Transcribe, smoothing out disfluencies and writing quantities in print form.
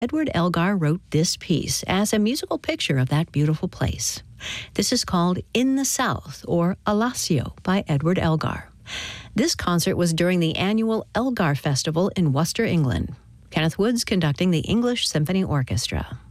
Edward Elgar wrote this piece as a musical picture of that beautiful place. This is called In the South, or Alassio, by Edward Elgar. This concert was during the annual Elgar Festival in Worcester, England. Kenneth Woods conducting the English Symphony Orchestra.